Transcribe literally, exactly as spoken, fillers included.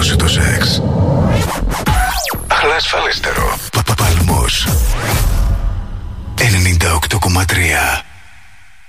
απόδοση το σεξ. Αλλά ασφαλέστερο. Παπαπαλμός. ενενήντα οκτώ κόμμα τρία.